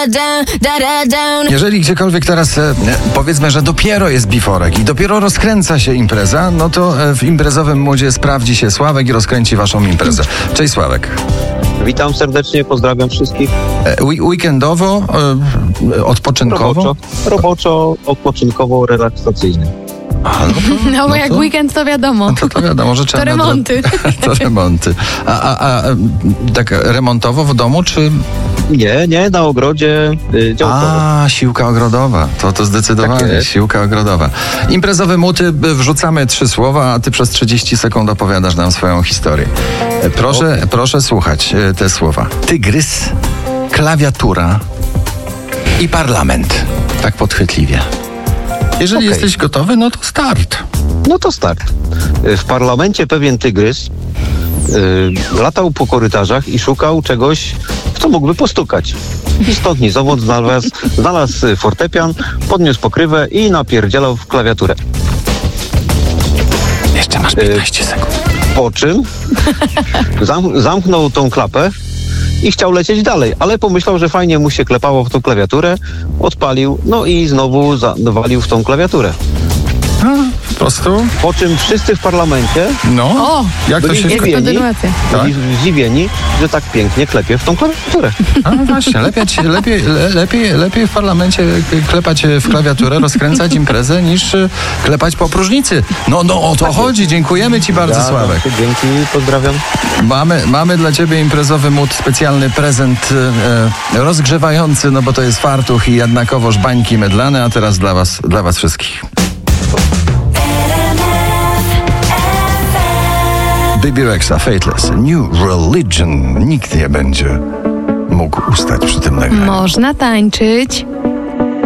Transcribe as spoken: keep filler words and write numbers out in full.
Jeżeli gdziekolwiek teraz e, powiedzmy, że dopiero jest biforek i dopiero rozkręca się impreza, no to e, w imprezowym modzie sprawdzi się Sławek i rozkręci waszą imprezę. Cześć Sławek. Witam serdecznie, pozdrawiam wszystkich. E, wi- weekendowo, e, odpoczynkowo? Roboczo, roboczo, odpoczynkowo, relaksacyjnie. A, no, to, No bo no jak to, weekend to wiadomo. To, to wiadomo, że trzeba... To remonty. To remonty. A, a, a tak remontowo w domu, czy... Nie, nie, na ogrodzie y, działkowo. A, siłka ogrodowa. To to zdecydowanie, Tak jest. siłka ogrodowa. Imprezowe muty, by wrzucamy trzy słowa, a ty przez trzydzieści sekund opowiadasz nam swoją historię. E, Proszę, proszę słuchać e, te słowa. Tygrys, klawiatura i parlament. Tak podchwytliwie. Jeżeli Okej. jesteś gotowy, no to start. No to start. Y, W parlamencie pewien tygrys y, latał po korytarzach i szukał czegoś, w co mógłby postukać. I stąd ni zowąd znalazł, znalazł fortepian, podniósł pokrywę i napierdzielał w klawiaturę. Jeszcze masz piętnaście sekund. Po czym zam- zamknął tą klapę i chciał lecieć dalej, ale pomyślał, że fajnie mu się klepało w tą klawiaturę, odpalił, no i znowu zawalił w tą klawiaturę. Po prostu, Po czym wszyscy w parlamencie no, O, jak to byli się... jest Zdziwieni. kontynuacja. Tak? byli zdziwieni, że tak pięknie klepie w tą klawiaturę. A no właśnie, lepiej, lepiej, le, lepiej, lepiej w parlamencie klepać w klawiaturę, rozkręcać imprezę, niż e, klepać po próżnicy. No, no o to chodzi. Dziękujemy ci bardzo, Ja, Sławek. Dzięki, pozdrawiam. Mamy, mamy dla ciebie imprezowy mód, specjalny prezent e, rozgrzewający, no bo to jest fartuch i jednakowoż bańki mydlane, a teraz dla was, dla was wszystkich. Baby Rexa, Fateless, New Religion. Nikt nie będzie mógł ustać przy tym nagraniu. Można tańczyć.